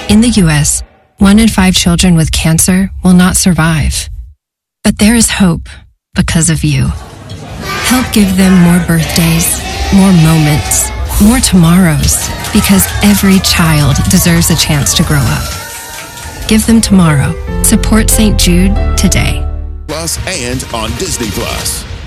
In the U.S., 1 in 5 children with cancer will not survive. But there is hope because of you. Help give them more birthdays, more moments, more tomorrows, because every child deserves a chance to grow up. Give them tomorrow. Support St. Jude today. Plus and on Disney Plus.